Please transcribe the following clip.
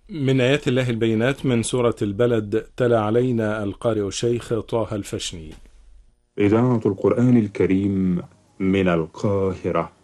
من آيات الله البينات من سورة البلد، تلا علينا القارئ الشيخ طه الفشني. إذاعة القرآن الكريم من القاهرة.